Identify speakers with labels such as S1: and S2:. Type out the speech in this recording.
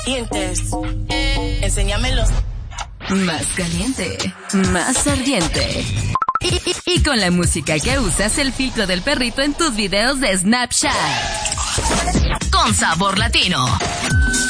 S1: Dientes, enséñamelos.
S2: Más caliente, más ardiente. Y con la música que usas, el filtro del perrito en tus videos de Snapchat. Con sabor latino.